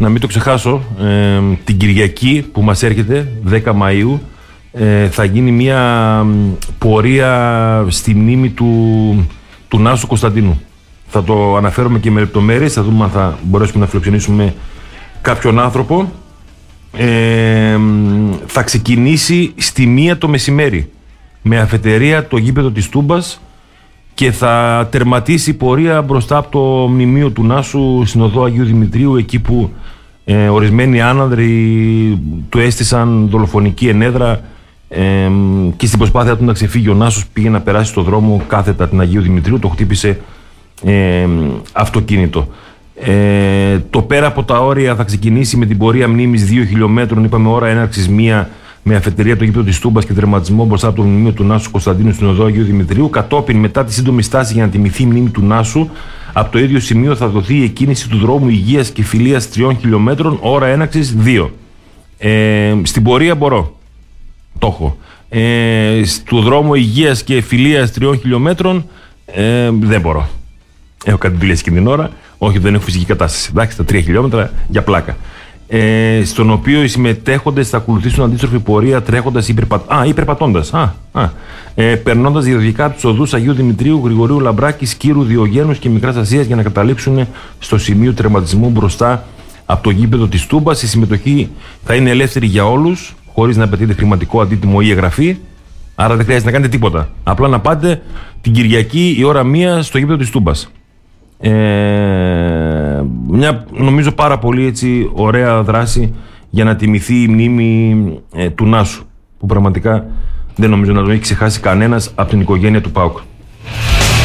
να μην το ξεχάσω, την Κυριακή που μας έρχεται, 10 Μαΐου, θα γίνει μια πορεία στη μνήμη του Νάσου Κωνσταντίνου. Θα το αναφέρουμε και με λεπτομέρειες, θα δούμε αν θα μπορέσουμε να φιλοξενήσουμε κάποιον άνθρωπο. Θα ξεκινήσει στη 1 το μεσημέρι με αφετηρία το γήπεδο της Τούμπας και θα τερματίσει η πορεία μπροστά από το μνημείο του Νάσου στην οδό Αγίου Δημητρίου, εκεί που ορισμένοι άνανδροι του έστησαν δολοφονική ενέδρα και στην προσπάθεια του να ξεφύγει ο Νάσος πήγε να περάσει στο δρόμο κάθετα την Αγίου Δημητρίου, το χτύπησε αυτοκίνητο. Το πέρα από τα όρια θα ξεκινήσει με την πορεία μνήμης 2 χιλιόμετρων, είπαμε ώρα έναρξης 1, με αφετηρία το γήπεδο της Τούμπας και τερματισμό μπροστά από το μνημείο του Νάσου Κωνσταντίνου στην οδό Αγίου Δημητρίου. Κατόπιν, μετά τη σύντομη στάση για να τιμηθεί η μνήμη του Νάσου, από το ίδιο σημείο θα δοθεί η εκκίνηση του δρόμου υγείας και φιλίας 3 χιλιόμετρων, ώρα έναρξης 2. Στην πορεία μπορώ. Το έχω. Του δρόμου υγείας και φιλίας 3 χιλιόμετρων δεν μπορώ. Έχω κάτι δουλειές εκείνη την ώρα. Όχι, δεν έχω φυσική κατάσταση. Εντάξει, τα 3 χιλιόμετρα για πλάκα. Στον οποίο οι συμμετέχοντες θα ακολουθήσουν αντίστροφη πορεία τρέχοντας ή περπατώντας. Περνώντας διαδοχικά τους οδούς Αγίου Δημητρίου, Γρηγορίου Λαμπράκη, Σκύρου, Διογένους και Μικράς Ασίας για να καταλήξουν στο σημείο τερματισμού μπροστά από το γήπεδο της Τούμπας. Η συμμετοχή θα είναι ελεύθερη για όλους, χωρίς να απαιτείται χρηματικό αντίτιμο ή εγγραφή. Άρα δεν χρειάζεται να κάνετε τίποτα. Απλά να πάτε την Κυριακή η ώρα 1 στο γήπεδο της Τούμπας. Μια νομίζω πάρα πολύ έτσι ωραία δράση για να τιμηθεί η μνήμη του Νάσου, που πραγματικά δεν νομίζω να τον έχει ξεχάσει κανένας από την οικογένεια του ΠΑΟΚ.